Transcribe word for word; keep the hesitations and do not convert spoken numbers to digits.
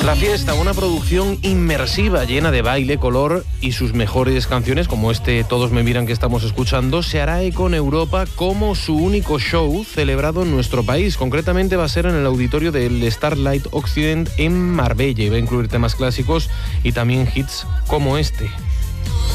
La Fiesta, una producción inmersiva, llena de baile, color y sus mejores canciones, como este Todos me miran que estamos escuchando, se hará eco en Europa como su único show celebrado en nuestro país. Concretamente va a ser en el auditorio del Starlight Occident en Marbella y va a incluir temas clásicos y también hits como este.